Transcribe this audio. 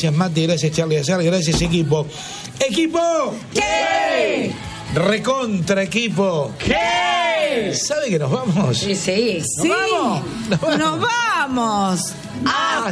Gracias, Mati, gracias, Charlie Azar, gracias, equipo. ¡Equipo! ¿Qué? Recontra equipo. ¿Qué? ¿Sabe que nos vamos? Sí. ¿Nos vamos? Nos vamos. ¡Hasta